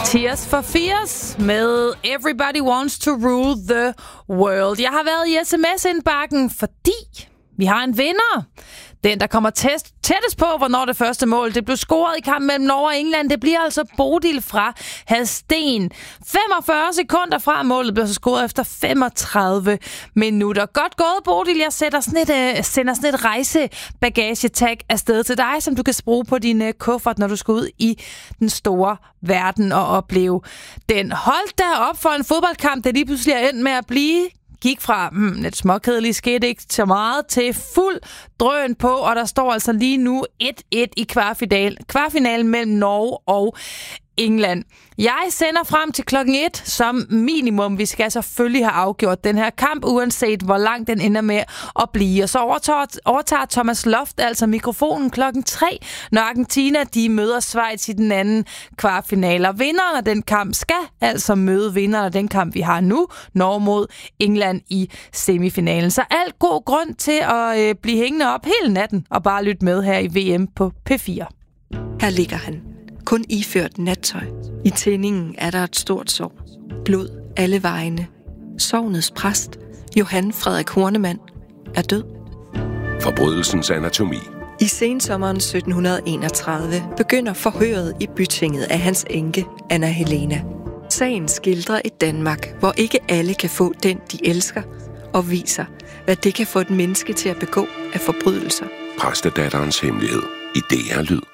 Tears for Fears med Everybody Wants to Rule the World. Jeg har været i sms-indbakken, fordi vi har en vinder. Den, der kommer tættest på, hvornår det første mål det blev scoret i kampen mellem Norge og England, det bliver altså Bodil fra Hadsten. 45 sekunder fra målet blev så scoret efter 35 minutter. Godt gået, Bodil. Jeg sender sådan et rejsebagagetag afsted til dig, som du kan bruge på din kuffert, når du skal ud i den store verden og opleve den. Hold da op for en fodboldkamp, der lige pludselig er endt med at blive. Gik fra lidt småkedeligt, skete ikke så meget, til fuld drøn på, og der står altså lige nu 1-1 i kvartfinalen mellem Norge og England. Jeg sender frem til 1:00 som minimum. Vi skal selvfølgelig have afgjort den her kamp, uanset hvor langt den ender med at blive. Og så overtager Thomas Loft altså mikrofonen 3:00, når Argentina de møder Schweiz i den anden kvartfinale. Og vinderen af den kamp skal altså møde vinderen af den kamp, vi har nu, Norge mod England i semifinalen. Så alt god grund til at blive hængende op hele natten og bare lytte med her i VM på P4. Her ligger han. Kun iført nattøj. I tændingen er der et stort sår. Blod alle vegne. Sognets præst, Johan Frederik Hornemann, er død. Forbrydelsens anatomi. I sensommeren 1731 begynder forhøret i bytinget af hans enke, Anna Helena. Sagen skildrer et Danmark, hvor ikke alle kan få den, de elsker, og viser, hvad det kan få et menneske til at begå af forbrydelser. Præstedatterens hemmelighed i DR Lyd.